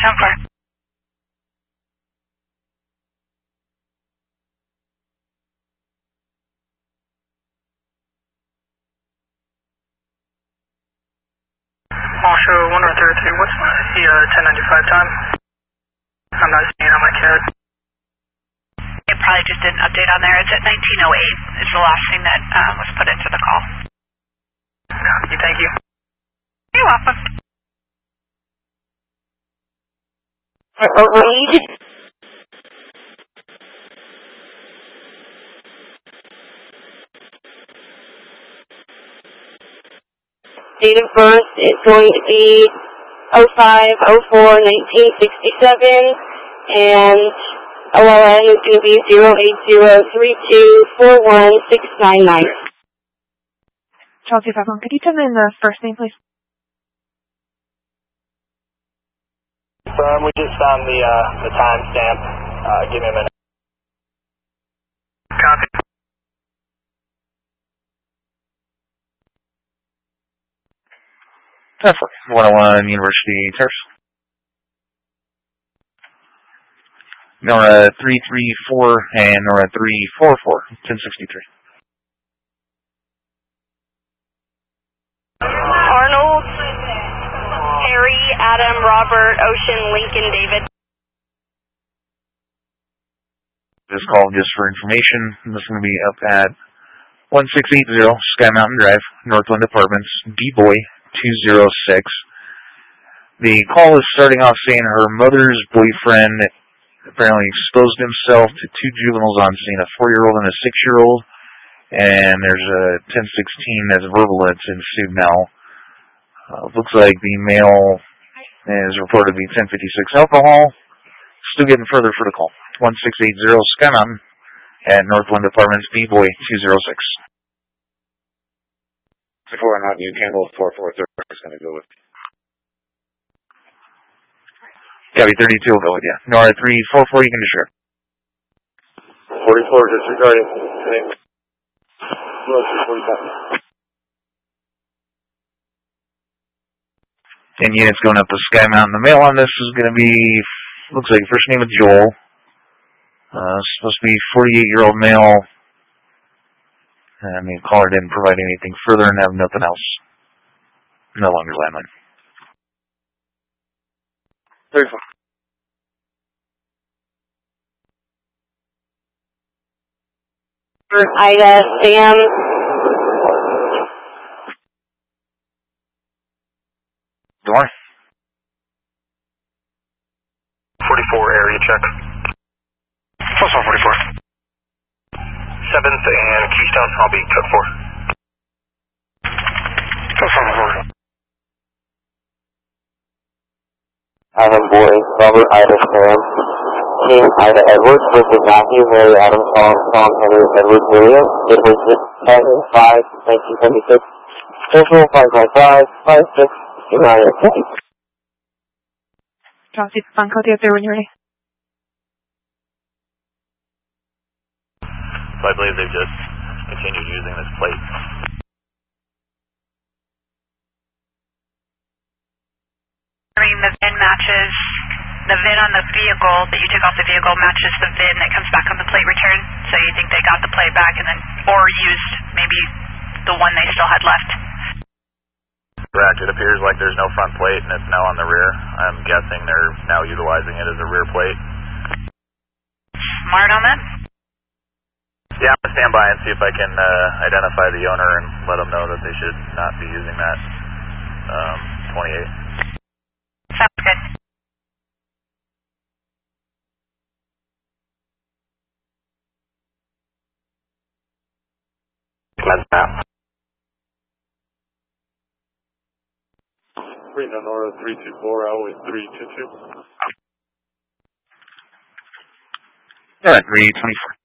10-4. Marshall 133, what's the 1095 time? I'm not seeing it on my CAD. It probably just didn't update on there. It's at 1908. It's the last thing that was put into the call. Copy, thank you. You're welcome. Read. Date of birth is going to be 05/04/1967, and OLN is going to be 08032416999. Chelsea 51, could you tell me the first name, please? We just found the timestamp. Give me a minute. Copy. Tesla, 101 University Terrace. NORA 334 and NORA 344, 1063. Arnold, Harry, Adam, Robert, Ocean, Lincoln, David. This call just for information. This is going to be up at 1680 Sky Mountain Drive, Northland Apartments, D-Boy 206. The call is starting off saying her mother's boyfriend apparently exposed himself to two juveniles on scene, a 4-year-old and a 6-year-old, and there's a 1016 that's verbal that's ensued now. Looks like the male is reported to be 1056 alcohol. Still getting further for the call. 1680 Sky Mountain at Northland Apartments, B-Boy 206. Before I'm not you, Campbell 443 is going to go with. Copy 32 will go with you. NORA 344, you can just share. 44 disregarding. 10 units going up to Sky Mountain. The male on this is going to be, looks like first name is Joel. Supposed to be 48-year-old male. And the caller didn't provide anything further and have nothing else. No longer landline. 34. Ida, Sam. Door. 44 area check. Plus 144. 7th and Keystone, I'll be cut 4. Plus 144. Adam Boy, Robert, Ida, Sam. Team Ida Edwards versus Matthew, Mary, Adam, Tom, Henry, Edwards, William. It was 10-5-1976. Social 555-5629. Chelsea 51, code you up there when you're ready. So I believe they've just continued using this plate. The VIN matches, the VIN on the vehicle that you took off the vehicle matches the VIN that comes back on the plate return. So you think they got the plate back and then, or used maybe the one they still had left. Correct. It appears like there's no front plate and it's now on the rear. I'm guessing they're now utilizing it as a rear plate. Smart on that? Yeah, I'm going to stand by and see if I can identify the owner and let them know that they should not be using that 28. Sounds good. Commence map. Reading on Nora 324, Always 322. All right, 324.